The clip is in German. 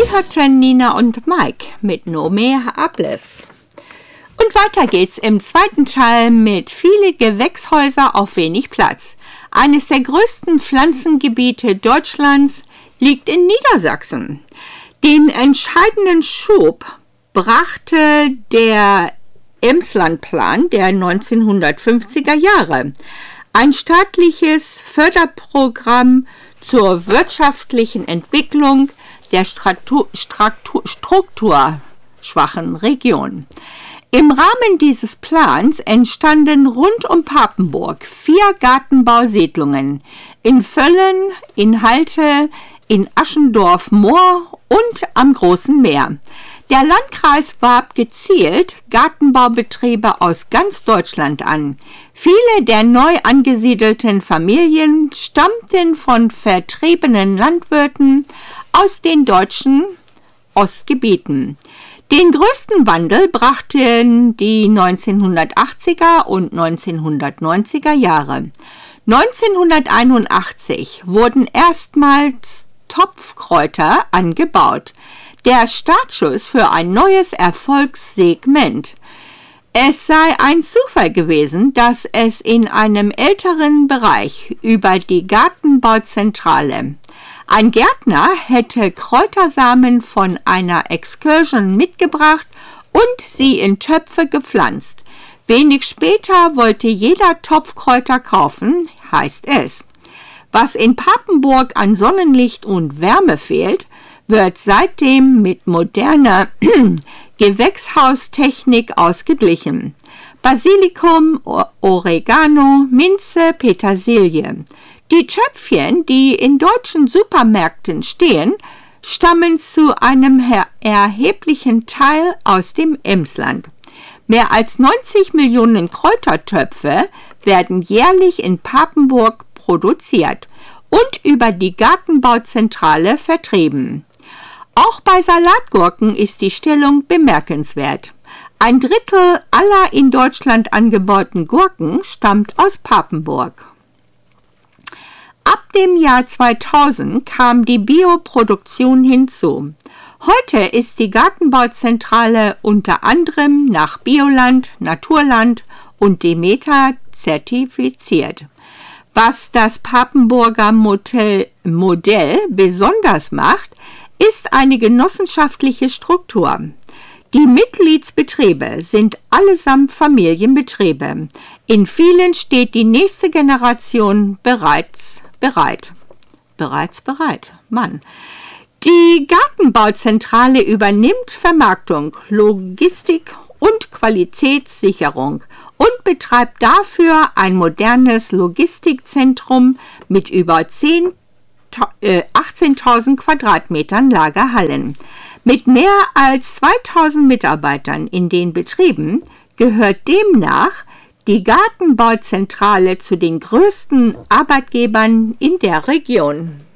hörten Nina und Mike mit No Mehr Ables. Und weiter geht's im zweiten Teil mit viele Gewächshäuser auf wenig Platz. Eines der größten Pflanzengebiete Deutschlands liegt in Niedersachsen. Den entscheidenden Schub brachte der Emslandplan der 1950er Jahre, ein staatliches Förderprogramm zur wirtschaftlichen Entwicklung der strukturschwachen Region. Im Rahmen dieses Plans entstanden rund um Papenburg 4 Gartenbausiedlungen in Völlen, in Halte, in Aschendorf-Moor und am Großen Meer. Der Landkreis warb gezielt Gartenbaubetriebe aus ganz Deutschland an. Viele der neu angesiedelten Familien stammten von vertriebenen Landwirten aus den deutschen Ostgebieten. Den größten Wandel brachten die 1980er und 1990er Jahre. 1981 wurden erstmals Topfkräuter angebaut. Der Startschuss für ein neues Erfolgssegment. Es sei ein Zufall gewesen, dass es in einem älteren Bereich über die Gartenbauzentrale ein Gärtner hätte Kräutersamen von einer Excursion mitgebracht und sie in Töpfe gepflanzt. Wenig später wollte jeder Topfkräuter kaufen, heißt es. Was in Papenburg an Sonnenlicht und Wärme fehlt, wird seitdem mit moderner Gewächshaustechnik ausgeglichen. Basilikum, Oregano, Minze, Petersilie. Die Töpfchen, die in deutschen Supermärkten stehen, stammen zu einem erheblichen Teil aus dem Emsland. Mehr als 90 Millionen Kräutertöpfe werden jährlich in Papenburg produziert und über die Gartenbauzentrale vertrieben. Auch bei Salatgurken ist die Stellung bemerkenswert. 1/3 aller in Deutschland angebauten Gurken stammt aus Papenburg. Ab dem Jahr 2000 kam die Bioproduktion hinzu. Heute ist die Gartenbauzentrale unter anderem nach Bioland, Naturland und Demeter zertifiziert. Was das Papenburger Modell besonders macht, ist eine genossenschaftliche Struktur. Die Mitgliedsbetriebe sind allesamt Familienbetriebe. In vielen steht die nächste Generation bereits bereit. Die Gartenbauzentrale übernimmt Vermarktung, Logistik und Qualitätssicherung und betreibt dafür ein modernes Logistikzentrum mit über 18.000 Quadratmetern Lagerhallen. Mit mehr als 2.000 Mitarbeitern in den Betrieben gehört demnach die Gartenbauzentrale zu den größten Arbeitgebern in der Region.